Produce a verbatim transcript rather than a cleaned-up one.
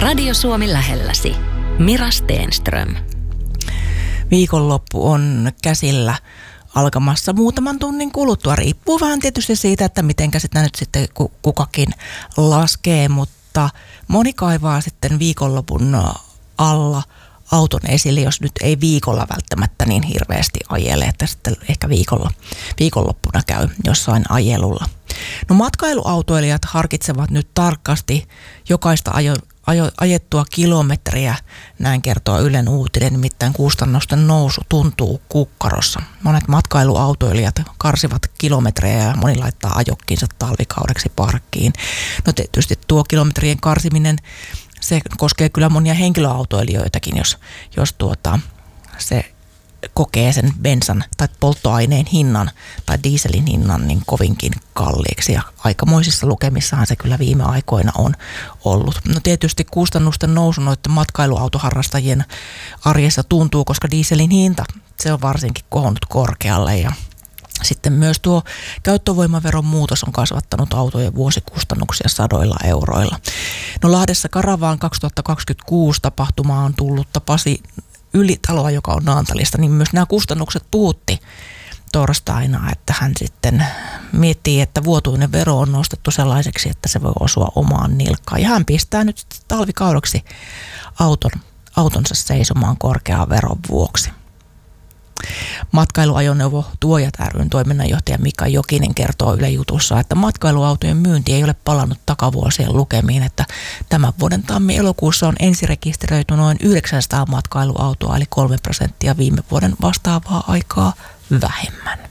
Radio Suomi lähelläsi. Mira Stenström. Viikonloppu on käsillä alkamassa muutaman tunnin kuluttua. Riippuu vähän tietysti siitä, että mitenkä sitä nyt sitten kukakin laskee, mutta moni kaivaa sitten viikonlopun alla auton esille, jos nyt ei viikolla välttämättä niin hirveästi ajele, että sitten ehkä viikolla, viikonloppuna käy jossain ajelulla. No matkailuautoilijat harkitsevat nyt tarkasti jokaista ajo, ajo, ajettua kilometriä, näin kertoo Ylen Uutinen, nimittäin kustannusten nousu tuntuu kukkarossa. Monet matkailuautoilijat karsivat kilometrejä ja moni laittaa ajokkinsa talvikaudeksi parkkiin. No tietysti tuo kilometrien karsiminen, se koskee kyllä monia henkilöautoilijoitakin, jos, jos tuota, se kokee sen bensan tai polttoaineen hinnan tai dieselin hinnan niin kovinkin kalliiksi. Ja aikamoisissa lukemissahan se kyllä viime aikoina on ollut. No tietysti kustannusten nousu noiden matkailuautoharrastajien arjessa tuntuu, koska dieselin hinta, se on varsinkin kohonnut korkealle ja sitten myös tuo käyttövoimaveron muutos on kasvattanut autojen vuosikustannuksia sadoilla euroilla. No Lahdessa Karavaan kaksituhattakaksikymmentäkuusi tapahtuma on tullut Pasi Ylitaloa, joka on Naantalista, niin myös nämä kustannukset puhutti torstaina, että hän sitten miettii, että vuotuinen vero on nostettu sellaiseksi, että se voi osua omaan nilkkaan. Ja hän pistää nyt talvikaudeksi auton, autonsa seisomaan korkean veron vuoksi. Matkailuajoneuvo Tuojat ry:n toiminnanjohtaja Mika Jokinen kertoo Yle Jutussa, että matkailuautojen myynti ei ole palannut takavuosien lukemiin, että tämän vuoden tammi-elokuussa on ensirekisteröity noin yhdeksänsataa matkailuautoa, eli kolme prosenttia viime vuoden vastaavaa aikaa vähemmän.